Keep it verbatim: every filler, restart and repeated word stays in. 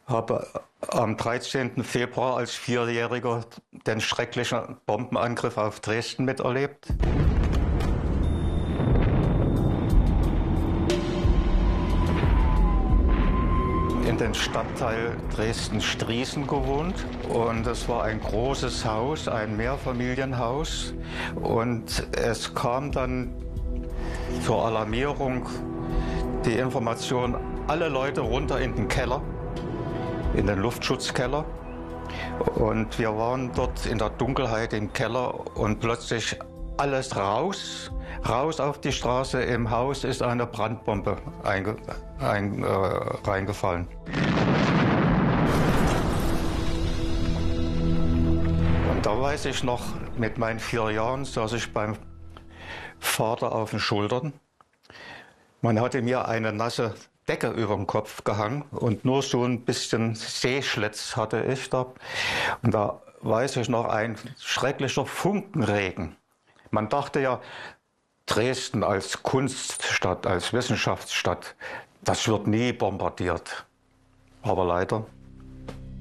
Habe am dreizehnten Februar als Vierjähriger den schrecklichen Bombenangriff auf Dresden miterlebt. In den Stadtteil Dresden-Striesen gewohnt und es war ein großes Haus, ein Mehrfamilienhaus, und es kam dann zur Alarmierung die Information, alle Leute runter in den Keller, in den Luftschutzkeller, und wir waren dort in der Dunkelheit im Keller und plötzlich alles raus, raus auf die Straße. Im Haus ist eine Brandbombe einge, ein, äh, reingefallen. Und da weiß ich noch, mit meinen vier Jahren saß ich beim Vater auf den Schultern. Man hatte mir eine nasse Decke über den Kopf gehangen und nur so ein bisschen Seeschlitz hatte ich da. Und da weiß ich noch, ein schrecklicher Funkenregen. Man dachte ja, Dresden als Kunststadt, als Wissenschaftsstadt, das wird nie bombardiert. Aber leider.